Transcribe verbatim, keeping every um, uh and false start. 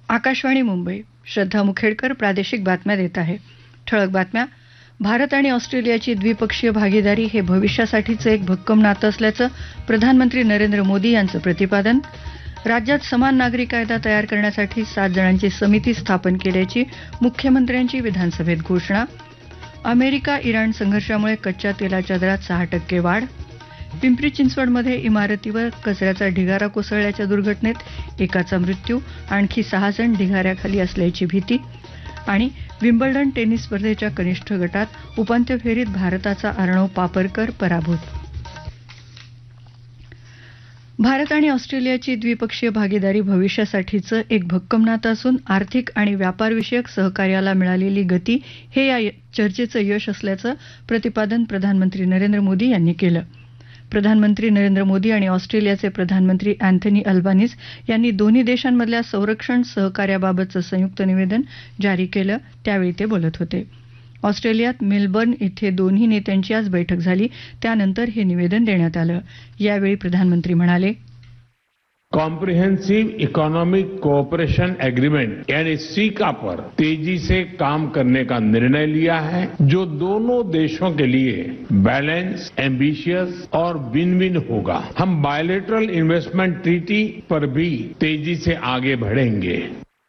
आकाशवाणी मुंबई. श्रद्धा मुखेडकर प्रादेशिक बातम्या देत आहे. ठळक बातम्या. भारत आणि ऑस्ट्रेलियाची द्विपक्षीय भागीदारी हे भविष्यासाठीचं एक भक्कम नातं असल्याचं प्रधानमंत्री नरेंद्र मोदी यांचं प्रतिपादन. राज्यात समान नागरी कायदा तयार करण्यासाठी सात जणांची समिती स्थापन केल्याची मुख्यमंत्र्यांची विधानसभेत घोषणा. अमेरिका इराण संघर्षामुळे कच्च्या तेलाच्या दरात सहा टक्के वाढ. पिंपरी चिंचवडमध्ये इमारतीवर कचऱ्याचा ढिगारा कोसळल्याच्या दुर्घटनेत एकाचा मृत्यू, आणखी सहा जण ढिगाऱ्याखाली असल्याची भीती. आणि विम्बल्डन टेनिस स्पर्धेच्या कनिष्ठ गटात उपांत्य फेरीत भारताचा अर्णव पापरकर पराभूत. भारत आणि ऑस्ट्रेलियाची द्विपक्षीय भागीदारी भविष्यासाठीचं एक भक्कम नातं असून आर्थिक आणि व्यापारविषयक सहकार्याला मिळालेली गती हे या चर्चेचं यश असल्याचं प्रतिपादन प्रधानमंत्री नरेंद्र मोदी यांनी केलं. प्रधानमंत्री नरेंद्र मोदी आणि ऑस्ट्रेलियाचे प्रधानमंत्री अँथनी अल्बानीज यांनी दोन्ही देशांमधल्या संरक्षण सहकार्याबाबतचं संयुक्त निवेदन जारी केलं, त्यावेळी ते बोलत होते. ऑस्ट्रेलियात मेलबर्न इथे दोन्ही नेत्यांची आज बैठक झाली, त्यानंतर हे निवेदन देण्यात आलं. यावेळी प्रधानमंत्री म्हणाले, कॉम्प्रिहेंसिव इकोनॉमिक कोऑपरेशन एग्रीमेंट यानी सीका पर तेजी से काम करने का निर्णय लिया है, जो दोनों देशों के लिए बैलेंस, एम्बिशियस और विन विन होगा. हम बायलैटरल इन्वेस्टमेंट ट्रीटी पर भी तेजी से आगे बढ़ेंगे.